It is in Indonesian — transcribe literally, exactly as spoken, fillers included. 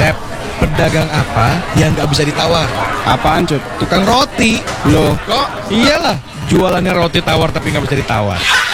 Cep, pedagang apa yang nggak bisa ditawar? Apaan, Cut? Tukang roti. Loh, Kok? Iyalah, jualannya roti tawar tapi nggak bisa ditawar.